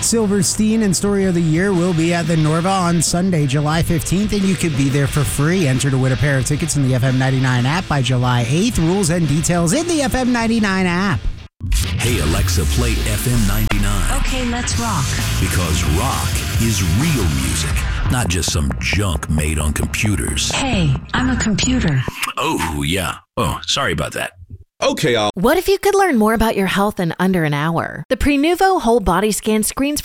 Silverstein and Story of the Year will be at the Norva on Sunday, July 15th, and you could be there for free. Enter to win a pair of tickets in the FM 99 app by July 8th. Rules and details in the FM 99 app. Hey, Alexa, play FM 99. Okay, let's rock. Because rock is real music, not just some junk made on computers. Hey, I'm a computer. Oh, yeah. Oh, sorry about that. Okay, What if you could learn more about your health in under an hour? The Prenuvo Whole Body Scan screens for